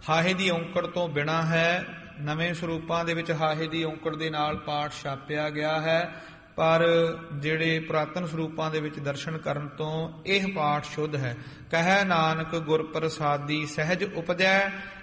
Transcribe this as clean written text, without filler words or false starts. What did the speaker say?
ਹਾਹੇ ਦੀ ਔਂਕੜ ਤੋਂ ਬਿਨਾਂ ਹੈ। ਨਵੇਂ ਸਰੂਪਾਂ ਦੇ ਵਿੱਚ ਹਾਹੇ ਦੀ ਔਂਕੜ ਦੇ ਨਾਲ ਪਾਠ ਛਾਪਿਆ ਗਿਆ ਹੈ, ਪਰ ਜਿਹੜੇ ਪੁਰਾਤਨ ਸਰੂਪਾਂ ਦੇ ਵਿੱਚ ਦਰਸ਼ਨ ਕਰਨ ਤੋਂ ਇਹ ਪਾਠ ਸ਼ੁੱਧ ਹੈ। ਕਹੈ ਨਾਨਕ ਗੁਰ ਪ੍ਰਸਾਦੀ ਸਹਿਜ ਉਪਜੈ,